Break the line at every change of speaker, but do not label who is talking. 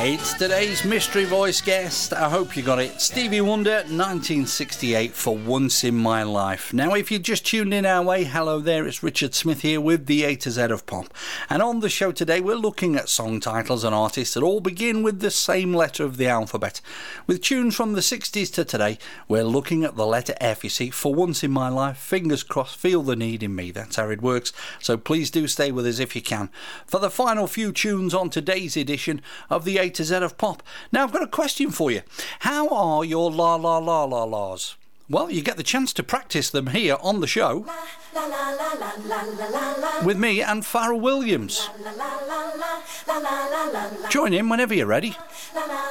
It's today's Mystery Voice guest. I hope you got it. Stevie Wonder, 1968, For Once in My Life. Now, if you just tuned in our way, hello there, it's Richard Smith here with the A to Z of Pop. And on the show today, we're looking at song titles and artists that all begin with the same letter of the alphabet. With tunes from the 60s to today, we're looking at the letter F. You see, For Once in My Life, fingers crossed, Feel the Need in Me. That's how it works. So please do stay with us if you can for the final few tunes on today's edition of the A to Z of Pop. Now, I've got a question for you. How are your la la la la la's? Well, you get the chance to practice them here on the show with me and Pharrell Williams. Join in whenever you're ready.